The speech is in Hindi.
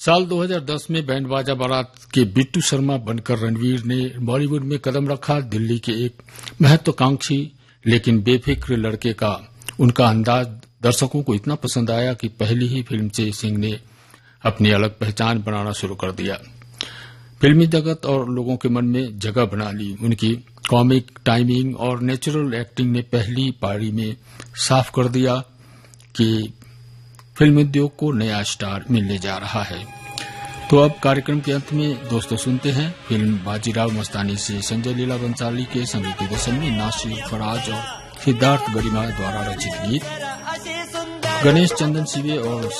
साल 2010 में बैंड बाजा बारात के बिट्टू शर्मा बनकर रणवीर ने बॉलीवुड में कदम रखा। दिल्ली के एक महत्वाकांक्षी लेकिन बेफिक्र लड़के का उनका अंदाज दर्शकों को इतना पसंद आया कि पहली ही फिल्म से सिंह ने अपनी अलग पहचान बनाना शुरू कर दिया। फिल्मी जगत और लोगों के मन में जगह बना ली। उनकी कॉमिक टाइमिंग और नेचुरल एक्टिंग ने पहली पारी में साफ कर दिया कि फिल्म उद्योग को नया स्टार मिलने जा रहा है। तो अब कार्यक्रम के अंत में दोस्तों सुनते हैं फिल्म बाजीराव मस्तानी से संजय लीला बंसाली के संगीत निर्देशन में नासिर फराज और सिद्धार्थ गरिमा द्वारा रचित गीत गणेश चंदन सिवे और